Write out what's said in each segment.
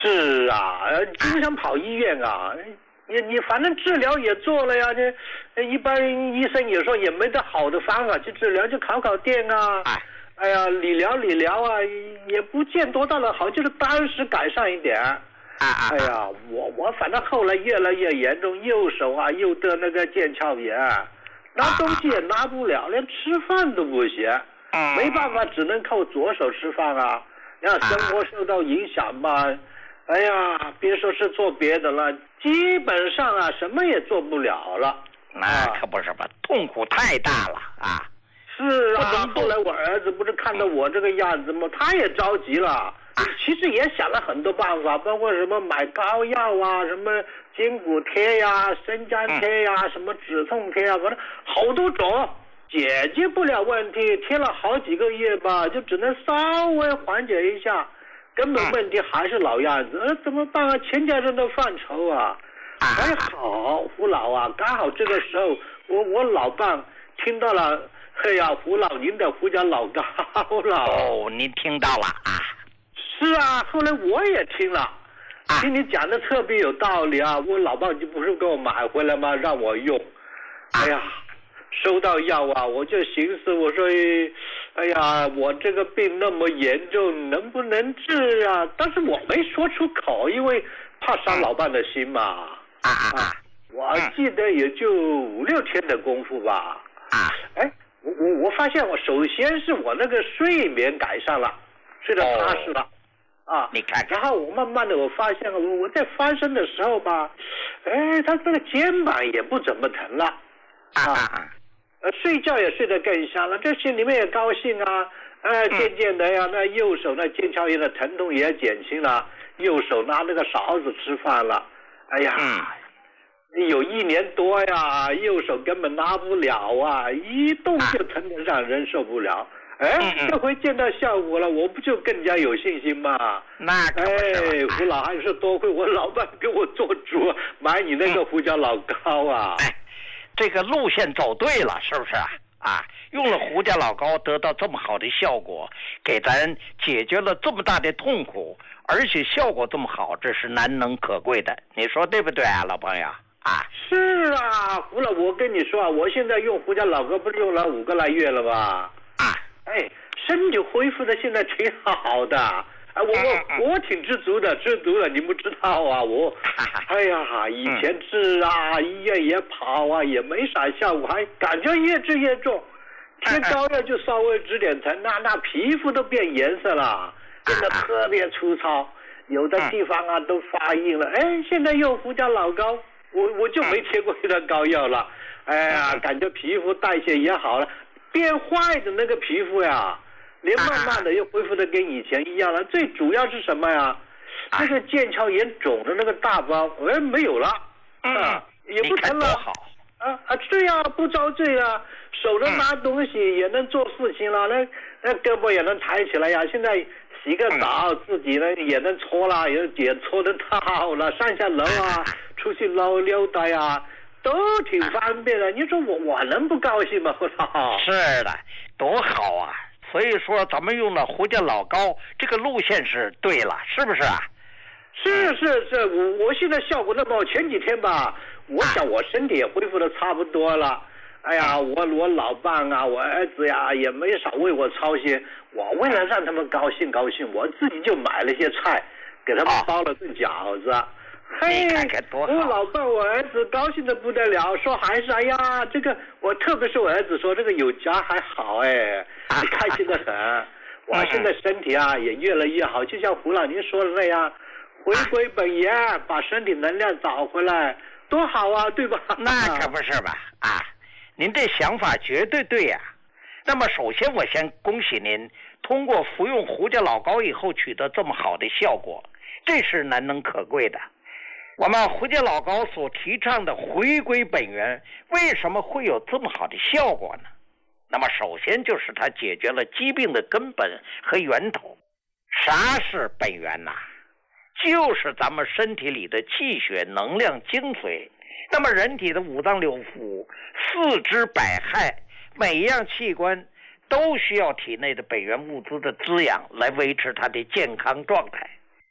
是啊，经常跑医院啊。你反正治疗也做了呀，这一般医生有时候也没得好的方法去治疗，就考电啊。哎呀，理疗啊，也不见多大的好，就是当时改善一点。哎呀，我反正后来越来越严重，右手啊又得那个腱鞘炎，拿东西也拿不了，连吃饭都不行。没办法，只能靠左手吃饭啊。然后生活受到影响吧，哎呀，别说是做别的了，基本上啊什么也做不了了。 那可不是吧，痛苦太大了啊！ 是啊，后来我儿子不是看到我这个样子吗？他也着急了。其实也想了很多办法，包括什么买膏药啊，什么筋骨贴呀、生姜贴呀、什么止痛贴啊，反正好多种，解决不了问题，贴了好几个月吧，就只能稍微缓解一下，根本问题还是老样子。怎么办啊？全家人都犯愁啊。还好胡老啊，刚好这个时候我老伴听到了，哎呀，胡老您的胡椒老高了。 哦，您听到了啊？ 是啊，后来我也听了，听你讲的特别有道理啊。我老伴就不是给我买回来吗？让我用。哎呀，收到药啊，我就寻思，我说，哎呀，我这个病那么严重，能不能治啊？但是我没说出口，因为怕伤老伴的心嘛。我记得也就5、6天的功夫吧。哎，我发现我首先是我那个睡眠改善了，睡得踏实了。 你看， 然后我慢慢的我发现我在翻身的时候吧，哎，他这个肩膀也不怎么疼了。睡觉也睡得更香了，这心里面也高兴啊。渐渐的呀，那右手那腱鞘炎的疼痛也减轻了，右手拿那个勺子吃饭了。哎呀，有1年多呀，右手根本拿不了啊，一动就疼得让人受不了。这回见到效果了，我不就更加有信心吗？ 那可不是胡老还是多亏我老伴给我做主，买你那个胡椒老膏啊。 这个路线走对了，是不是啊？用了胡椒老膏得到这么好的效果，给咱解决了这么大的痛苦，而且效果这么好，这是难能可贵的，你说对不对啊，老朋友？ 是啊，胡老，我跟你说啊，我现在用胡椒老膏不是用了5个来月了吧？身体恢复的现在挺好的。我挺知足的，你不知道啊，哎呀，以前治啊，医院也跑啊，也没啥效果，还感觉越治越重，贴膏药就稍微治点疼，那皮肤都变颜色了，变得特别粗糙，有的地方啊都发硬了。现在用胡椒老膏，我就没贴过这膏药了。哎呀，感觉皮肤代谢也好了，变坏的那个皮肤呀，连慢慢的又恢复的跟以前一样了。最主要是什么呀？那个腱鞘炎肿的那个大包，没有了，也不疼了。对呀，不遭罪啊，手能拿东西，也能做事情了，那胳膊也能抬起来呀。现在洗个澡，自己呢也能搓了，也搓得到了，上下楼啊，出去溜达呀，都挺方便的。你说我能不高兴吗？ 是的，多好啊！所以说咱们用了胡椒老膏，这个路线是对了，是不是啊？ 是，我现在效果那么好，前几天吧，我想我身体也恢复的差不多了。哎呀，我老伴啊，我儿子呀，也没少为我操心。我为了让他们高兴，我自己就买了些菜，给他们包了顿饺子。我老伴我儿子高兴的不得了，说还是哎呀，这个我特别是我儿子说这个有家还好，开心的很。我现在身体啊也越来越好，就像胡老您说的那样，回归本源，把身体能量找回来，多好啊，对吧？ 那可不是吧？您这想法绝对对呀。那么首先我先恭喜您，通过服用胡椒老膏以后取得这么好的效果，这是难能可贵的。我们胡椒老膏所提倡的回归本源，为什么会有这么好的效果呢？那么首先就是它解决了疾病的根本和源头。啥是本源呢？就是咱们身体里的气血能量精髓。那么人体的5脏6腑、4肢百骸，每一样器官都需要体内的本源物资的滋养来维持它的健康状态。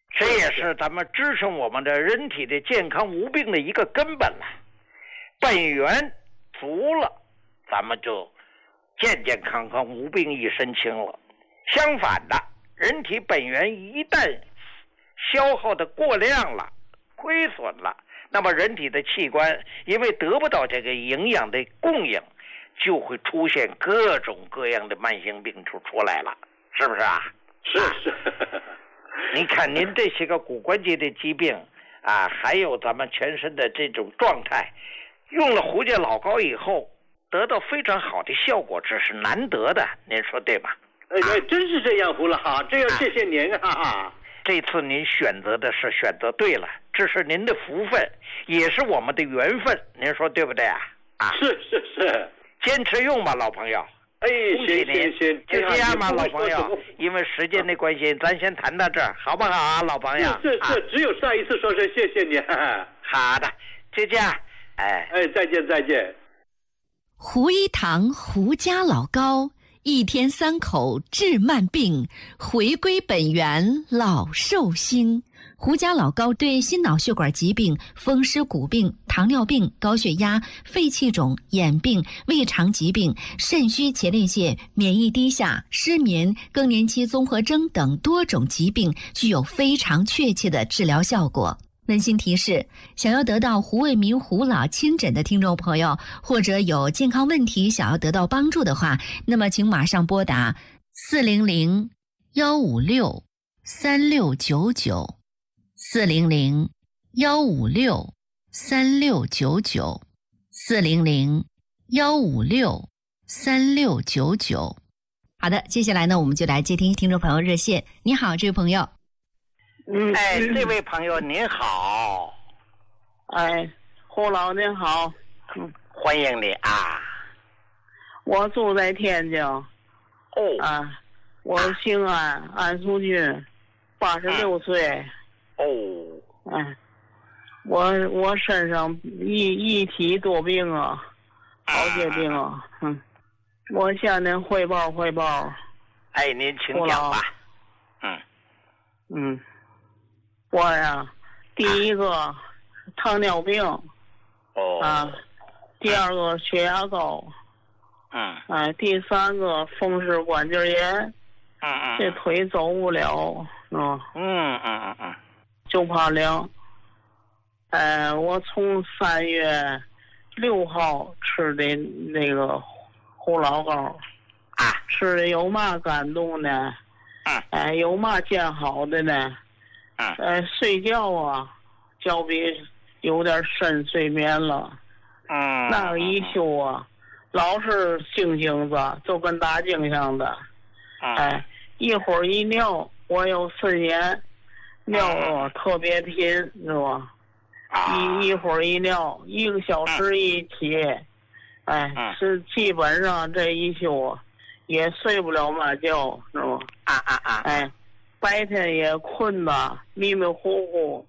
这也是咱们支撑我们的人体的健康无病的一个根本了。本源足了，咱们就健健康康无病一身轻了。相反的，人体本源一旦消耗的过量了，亏损了，那么人体的器官因为得不到这个营养的供应，就会出现各种各样的慢性病出来了，是不是啊？ 是。 你看您这些个骨关节的疾病啊，还有咱们全身的这种状态，用了胡家老膏以后得到非常好的效果，这是难得的，您说对吧？ 真是这样，胡老好，这要谢谢您啊！ 这次您选择选择对了，这是您的福分，也是我们的缘分，您说对不对啊？ 是， 坚持用吧，老朋友。 行， 就这样吧，老朋友。因为时间的关系，咱先谈到这儿，好不好啊，老朋友？ 是，只有上一次说声谢谢你。 好的，就这样。 再见。 胡一堂胡家老膏，一天3口治慢病，回归本源老寿星。胡家老膏对心脑血管疾病、风湿骨病、糖尿病、高血压、肺气肿、眼病、胃肠疾病、肾虚前列腺、免疫低下、失眠、更年期综合征等多种疾病具有非常确切的治疗效果。温馨提示，想要得到胡卫民胡老亲诊的听众朋友，或者有健康问题想要得到帮助的话，那么请马上拨打400-156-3699 400-156-3699 400-156-3699。好的，接下来呢，我们就来接听众朋友热线。你好，这位朋友。 这位朋友您好。 胡老您好。 欢迎你啊。 我住在天津。我姓安，安淑君，86岁。我身上一体多病啊，好些病啊。我向您汇报。 您请讲吧。 我呀，第一个糖尿病。第二个血压高。第三个风湿关节炎。这腿走不了。就怕凉。我从3月6号吃的那个胡老膏。吃的有嘛感动呢？有嘛见好的呢？睡觉啊，觉比有点深睡眠了。那个一宿啊，老是醒子，就跟打精像的。一会儿一尿，我有肾炎，尿特别频，是吧？一会儿一尿，1个小时一起。是基本上这一宿也睡不了嘛觉，是吧？白天也困的，迷迷糊糊，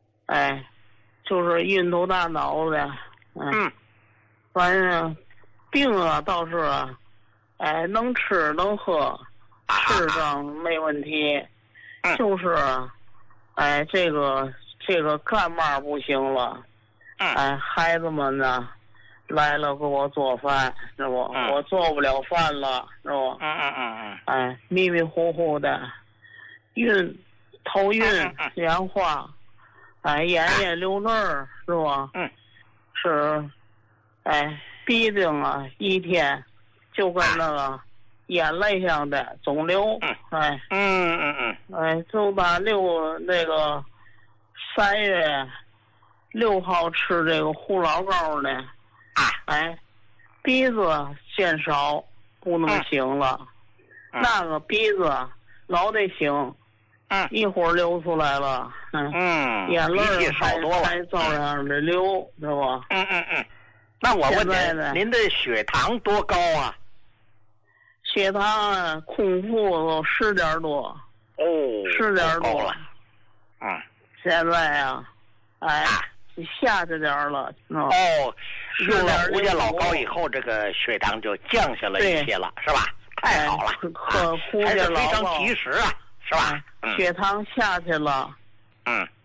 就是晕头大脑的。反正病啊倒是能吃能喝，吃上没问题。就是这个干嘛不行了。孩子们呢来了给我做饭，是不？我做不了饭了，是不？迷迷糊糊的。头晕眼花，眼流泪儿，是吧？是，鼻子啊，一天就跟那个眼泪像的肿瘤。就把那个3月6号吃这个胡老膏呢，鼻子见少不能醒了，那个鼻子老得醒。一会儿流出来了。眼泪还照样的流，是吧？ 那我问您的血糖多高啊？ 血糖空腹10点多。10点多了。现在下去点了。 用了胡家老膏以后，这个血糖就降下了一些了，是吧？太好了。 喝胡家老膏还是非常及时啊。是吧？ 血糖下去了， 嗯。